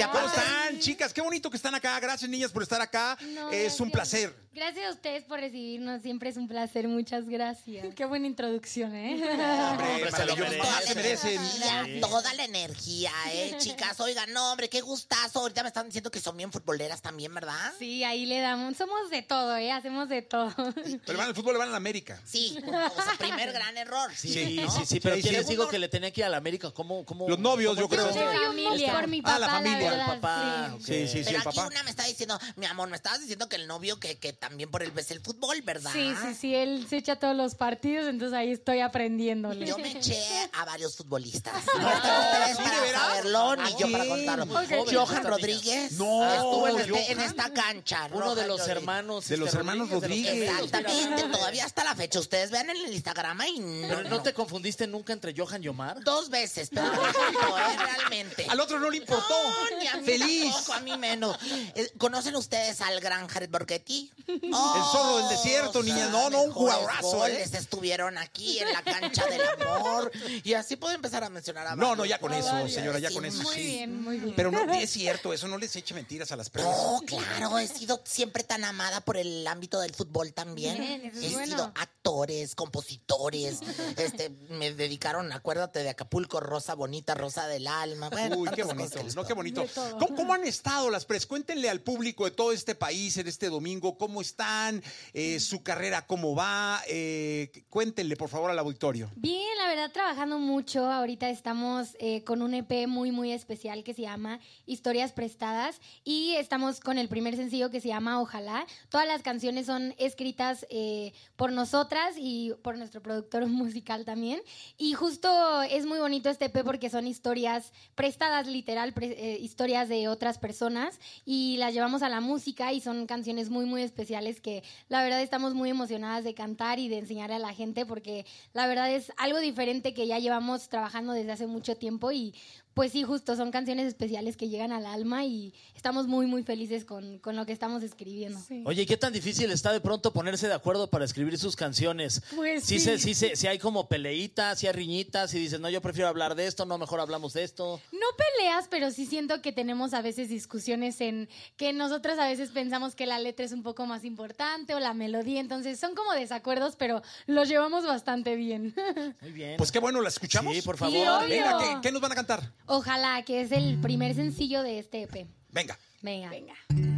¿Cómo están, chicas? Qué bonito que están acá. Gracias, niñas, por estar acá. No, es un placer. Gracias a ustedes por recibirnos. Siempre es un placer. Muchas gracias. Qué buena introducción, ¿eh? Hombre, se lo maravilloso. merecen. Se merecen. Toda la energía, chicas. Oigan, no, hombre, qué gustazo. Ahorita me están diciendo que son bien futboleras también, ¿verdad? Sí, ahí le damos. Somos de todo, hacemos de todo. Pero van al fútbol, le van a la América. Sí, o sea, primer gran error. Sí, ¿no? sí, pero Sí, ¿quién sí. les dijo que le tenía que ir a la América? ¿Cómo? Los novios, yo creo. Por mi familia. Por mi papá, la familia. verdad, El papá, sí. ok. Sí, Pero el aquí papá. una me está diciendo, mi amor, me estabas diciendo que el novio que también por él ves el fútbol, ¿verdad? Sí, él se echa todos los partidos, entonces ahí estoy aprendiéndole. Yo me eché a varios futbolistas. No están ustedes ¿Sí, de para veras? saberlo, ni ¿A yo para quién? contarlo. Jóvenes Johan estas Rodríguez No, estuvo en Johan. esta cancha. Uno de Roja los Rodríguez. hermanos. De los hermanos Rodríguez. Exactamente, todavía hasta la fecha. Ustedes vean en el Instagram y Pero ¿no te confundiste nunca entre Johan y Omar? 2 veces, pero no tanto, realmente. Al otro no le importó. No, ni a mí Feliz. tampoco, a mí menos. ¿Conocen ustedes al gran Jared Borghetti? El zorro del desierto, niña. No, un mejores jugadorazo, goles estuvieron aquí en la cancha del amor. Y así puedo empezar a mencionar a No, varios. ya con eso, Varios, señora, ya sí, con eso, Muy sí. bien, muy bien. Pero no es cierto, eso no les eche mentiras a las prensa. No, claro, he sido siempre tan amada por el ámbito del fútbol también. Bien, eso es He bueno. sido actores, compositores, me dedicaron, acuérdate de Acapulco, Rosa Bonita, Rosa del Alma. Bueno, Uy, qué tantas cosas bonito, que les no, qué puedo- bonito. ¿Cómo han estado las pres? Cuéntenle al público de todo este país en este domingo cómo están, su carrera cómo va. Cuéntenle, por favor, al auditorio. Bien, la verdad, trabajando mucho. Ahorita estamos con un EP muy, muy especial que se llama Historias Prestadas. Y estamos con el primer sencillo que se llama Ojalá. Todas las canciones son escritas por nosotras y por nuestro productor musical también. Y justo es muy bonito este EP porque son historias prestadas, literal, historias de otras personas. Y las llevamos a la música y son canciones muy, muy especiales que la verdad estamos muy emocionadas de cantar y de enseñarle a la gente porque la verdad es algo diferente que ya llevamos trabajando desde hace mucho tiempo y pues sí, justo son canciones especiales que llegan al alma y estamos muy, muy felices con lo que estamos escribiendo. Sí. Oye, ¿y qué tan difícil está de pronto ponerse de acuerdo para escribir sus canciones? Pues sí. sí. Sí hay como peleitas, sí hay riñitas y dices, no, yo prefiero hablar de esto, no, mejor hablamos de esto. No peleas, pero sí siento que tenemos a veces discusiones en que nosotros a veces pensamos que la letra es un poco más importante o la melodía, entonces son como desacuerdos, pero los llevamos bastante bien. Muy bien. Pues qué bueno, ¿la escuchamos? Sí, por favor. Sí, obvio. Venga, ¿qué nos van a cantar? Ojalá, que es el primer sencillo de este EP. Venga. Venga. Venga.